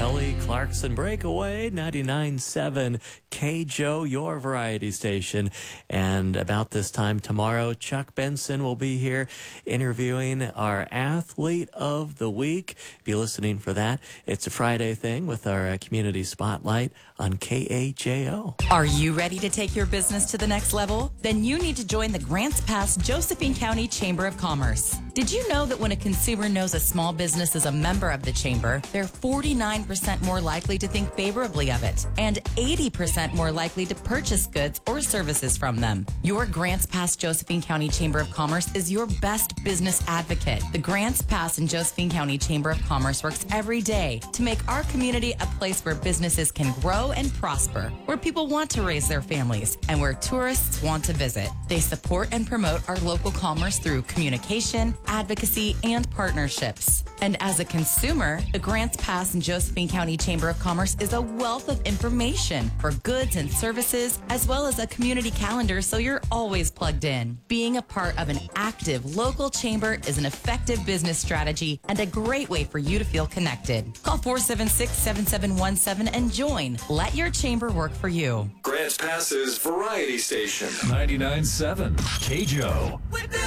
Kelly Clarkson, Breakaway, 99.7 KJO, your variety station. And about this time tomorrow, Chuck Benson will be here interviewing our Athlete of the Week. Be listening for that. It's a Friday thing with our Community Spotlight on KAJO. Are you ready to take your business to the next level? Then you need to join the Grants Pass Josephine County Chamber of Commerce. Did you know that when a consumer knows a small business is a member of the chamber, they're 49% more likely to think favorably of it and 80% more likely to purchase goods or services from them? Your Grants Pass Josephine County Chamber of Commerce is your best business advocate. The Grants Pass and Josephine County Chamber of Commerce works every day to make our community a place where businesses can grow and prosper, where people want to raise their families, and where tourists want to visit. They support and promote our local commerce through communication, advocacy, and partnerships. And as a consumer, the Grants Pass and Josephine County Chamber of Commerce is a wealth of information for goods and services, as well as a community calendar so you're always plugged in. Being a part of an active local chamber is an effective business strategy and a great way for you to feel connected. Call 476-7717 and join. Let your chamber work for you. Grants Pass's variety station. 99.7 KJO.